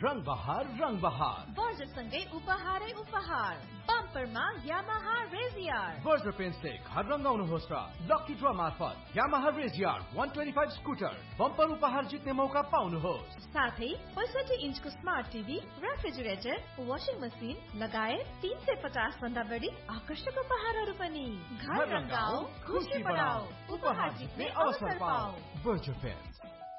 रङ बहार बर्जरसँगै उपहारै उपहार बम्परमा Yamaha रेजियर Berger पेन्ट्सले घर रङ्गाउनुहोस् र लकी ड्र मार्फत यामाहा रेजियर 125 स्कुटर बम्पर उपहार जित्ने मौका पाउनुहोस्। साथै 65 इन्चको smart TV, refrigerator, washing machine लगायत 350 भन्दा बढी आकर्षक उपहारहरू पनि। घर रङ्गाऊ, खुसी बढाऊ, उपहार जित्ने अवसर पाऊ। Berger paints.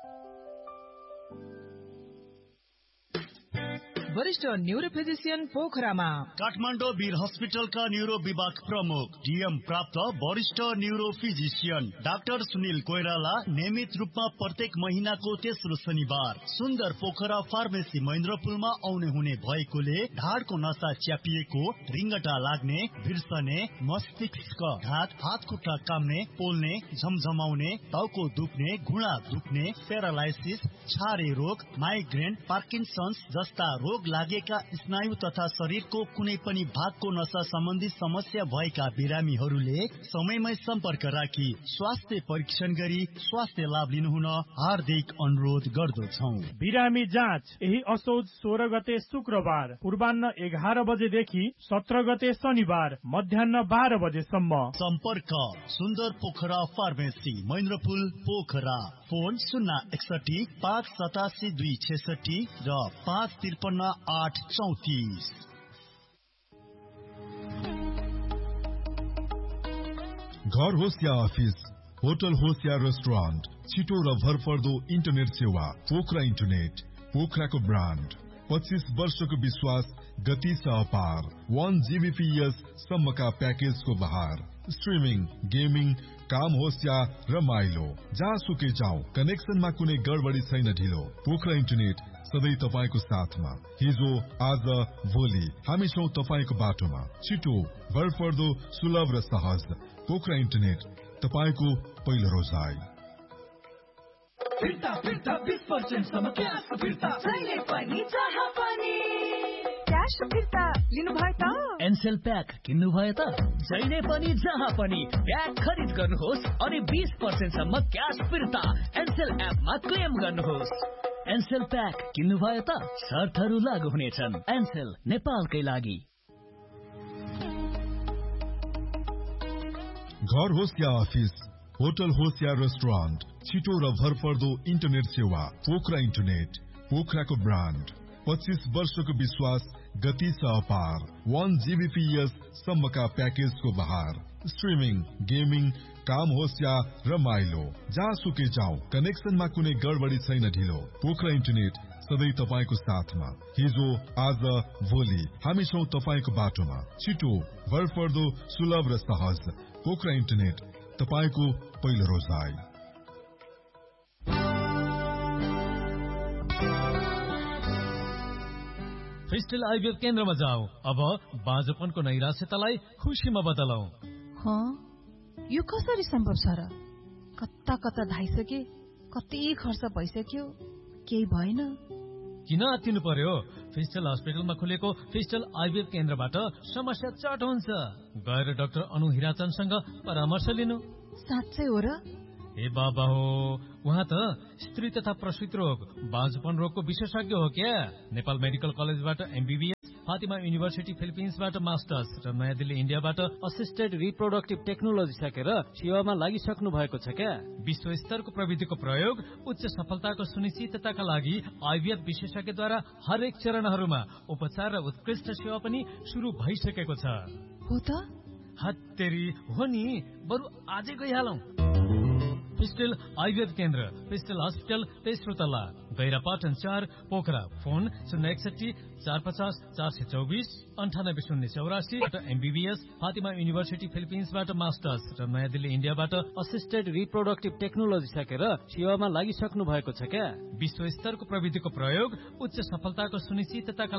वरिष्ठ न्यूरो फिजिशियन पोखरामा काठमाडौँ वीर हस्पिटलका न्यूरो विभाग प्रमुख डीएम प्राप्त वरिष्ठ neuro physician doctor Sunil Koirala नियमित रूपमा प्रत्येक महिनाको तेस्रो शनिबार सुन्दर पोखरा फार्मेसी महेन्द्रपुलमा आउने हुने भएकोले ढाडको नसा च्यापिएको, रिङ्गटा लाग्ने, भिर्सने, मस्तिष्क घात, हात खुट्टा काम्ने, पोल्ने, झमझमाउने, टाउको दुख्ने, घुँडा दुख्ने, प्यारालाइसिस, छारे रोग, माइग्रेन, पार्किन्सन्स जस्ता रोग लागेका स्नायु तथा शरीरको कुनै पनि भागको नसा सम्बन्धी समस्या भएका बिरामीहरूले समयमै सम्पर्क राखी स्वास्थ्य परीक्षण गरी स्वास्थ्य लाभ लिनुहुन हार्दिक अनुरोध गर्दछौं। बिरामी जाँच यही असोज 16 गते शुक्रबार पूर्वाह्न 11 बजेदेखि 17 गते शनिबार मध्याह्न 12 बजेसम्म। सम्पर्क सुन्दर पोखरा फार्मेसी महेन्द्रपुल पोखरा। फोन 061 587 266 र 553 834। घर होस् या अफिस, होटल होस् या रेस्टुरेन्ट, छिटो र भरपर्दो इन्टरनेट सेवा पोखरा इन्टरनेट, पोखराको ब्रान्ड। 25 वर्षको विश्वास, गति छ अपार। 1 Gbps सम्मका प्याकेजको बहार। स्ट्रिमिङ, गेमिङ, काम होस् या रमाइलो, जहाँ सुकै जाउँ कनेक्सनमा कुनै गडबडी छैन ढिलो। पोखरा इन्टरनेट सधैँ तपाईको साथमा। हिजो, आज, भोलि हामी छौं तपाईको बाटोमा। छिटो, भरपर्दो, सुलभ र सहज पोखरा इन्टरनेट, तपाईको पहिलो रोजाइ। फिर्ता 20% सम्म क्यास फिर्ता, जहिले पनि जहाँ पनि क्यास फिर्ता लिनुभयो त? एनसेल प्याक किन्नुभयो त? जहिले पनि जहाँ पनि प्याक खरिद गर्नुहोस् अनि 20% सम्म क्यास फिर्ता एनसेल एपमा क्लेम गर्नुहोस्। एनसेल प्याक किन्नुभयो त? शर्तहरू लागू हुनेछन्। एनसेल नेपालकै लागि। घर होस् या अफिस, होटल होस् या रेस्टुरेन्ट, छिटो र भरपर्दो इन्टरनेट सेवा पोखरा इन्टरनेट, पोखराको ब्रान्ड। 25 वर्षको विश्वास, गति छ अपार। 1 Gbps सम्मका प्याकेजको बहार। स्ट्रिमिङ, गेमिङ, काम होस् या रमाइलो, जहाँ सुकै जाउँ कनेक्सनमा कुनै गडबडी छैन ढिलो। पोखरा इन्टरनेट सधैँ तपाईको साथमा। हिजो, आज, भोलि हामी छौं तपाईको बाटोमा। छिटो, भरपर्दो, सुलभ र सहज पोखरा इन्टरनेट, तपाईको पहिलो रोजाइ। फिस्टल आइभीएफ केन्द्रमा जाऊ। अब बाँझोपनको नैराश्यतालाई खुसीमा बदलौ। यो कसरी सम्भव छ र? कता कता धाइसके, कति खर्च भइसक्यो, केही भएन। किन आत्तिनु पर्यो? फिस्टल हस्पिटलमा खुलेको फिस्टल आइभीएफ केन्द्रबाट समस्या चट हुन्छ। गएर डाक्टर अनु हिराचनसँग परामर्श लिनु। साँच्चै हो र? ए बाबा हो, उहाँ त स्त्री तथा प्रसूति रोग, बाँझोपन रोगको विशेषज्ञ हो क्या। नेपाल मेडिकल कलेजबाट एमबीबीएस, फातिमा युनिभर्सिटी फिलिपिन्सबाट मास्टर्स र नयाँ दिल्ली इन्डियाबाट असिस्टेड रिप्रोडक्टिभ टेक्नोलोजी सकेर सेवामा लागिसक्नु भएको छ क्या। विश्व स्तरको प्रविधिको प्रयोग, उच्च सफलताको सुनिश्चितताका लागि आइभीएफ विशेषज्ञद्वारा हरेक चरणहरूमा उपचार र उत्कृष्ट सेवा पनि शुरू भइसकेको छ। हो त? हत्तेरी हो नि, बरु आजै गइहालौं। फिस्टल आइभीएफ केन्द्र, फिस्टल हस्पिटल, तेस्रो तल्ला, गैरापाटन 4, Pokhara. Phone 061 450 424 98 MBBS, Fatima university फिलिपिन्सबाट masters र नयाँ दिल्ली इन्डियाबाट असिस्टेड रिप्रोडक्टिभ टेक्नोलोजी सकेर सेवामा लागिसक्नु भएको छ क्या। विश्व स्तरको प्रविधिको प्रयोग, उच्च सफलताको सुनिश्चितताका